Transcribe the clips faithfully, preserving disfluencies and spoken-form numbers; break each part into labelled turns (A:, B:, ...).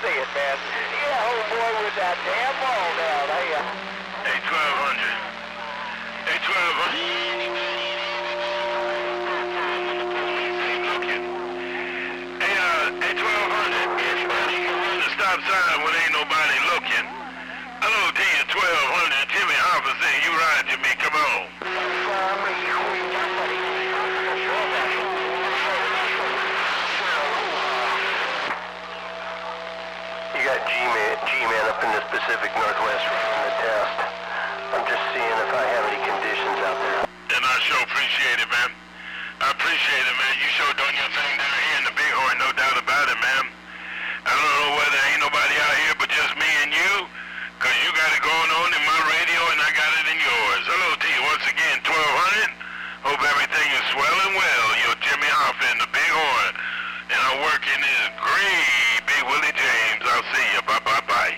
A: see it, man. Yeah, old boy with that damn ball down. Hey, uh...
B: Hey, twelve hundred. Hey, twelve hundred. Looking. Hey, uh, hey, twelve hundred. Anybody can run the stop sign when ain't nobody looking. Hello to you, twelve hundred. Jimmy Hoffa saying you ride, Jimmy. Come on.
C: You got G-Man, G-Man up in this Pacific Northwest running the test. I'm just seeing if I have any conditions out there.
B: And I sure appreciate it, man. I appreciate it, man. You sure doing your thing down here in the Bighorn, no doubt about it, man. I don't know whether ain't nobody out here but just me and you, because you got it going on in my radio and I got it in yours. Hello to you once again, twelve hundred. Hope everything is swelling well. You're Jimmy Hoffa in the Bighorn. And I'm working this great Big Willie James. I'll see you. Bye-bye-bye.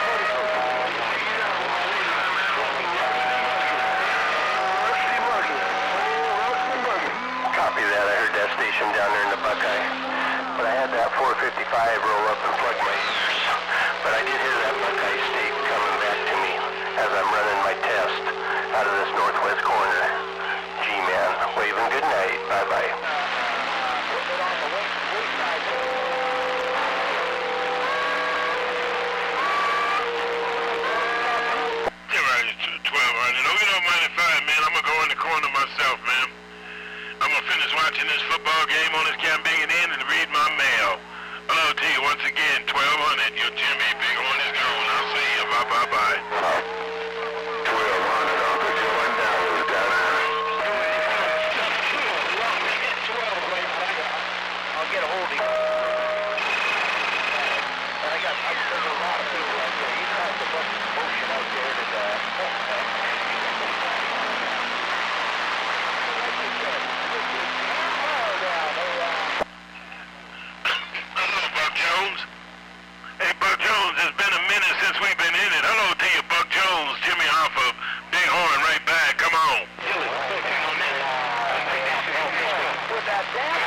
C: Copy that. I heard that station down there in the Buckeye. But I had that four fifty-five roll up and plug my ears. But I did hear that Buckeye state coming back to me as I'm running my test out of this northwest corner. G-Man, waving good night. Bye-bye.
B: twelve hundred. Oh, you don't mind if I, man. I'm going to go in the corner myself, man. I'm going to finish watching this football game on this Campbell Inn and read my mail. Hello to you once again, twelve hundred. You're Jimmy. Bighorn is gone. I'll see you. Bye-bye-bye.
C: twelve hundred. I'll be going down with that.
A: I'll get a hold of you. And I got, I, there's a lot of people out there. You got the bunch of motion out there that, uh...
B: Hello, Buck Jones. Hey, Buck Jones, it's been a minute since we've been in it. Hello to you, Buck Jones. Jimmy Hoffa, Bighorn, right back. Come on.
A: With that damn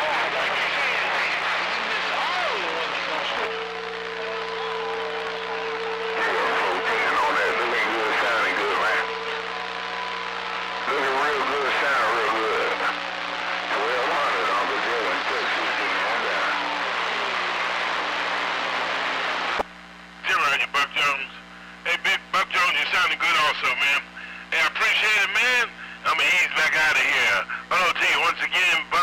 B: Buck Jones. Hey, Big Buck Jones, you sounding good also, man. Hey, I appreciate it, man. I'm going to ease back out of here. Hello to you once again, Buck.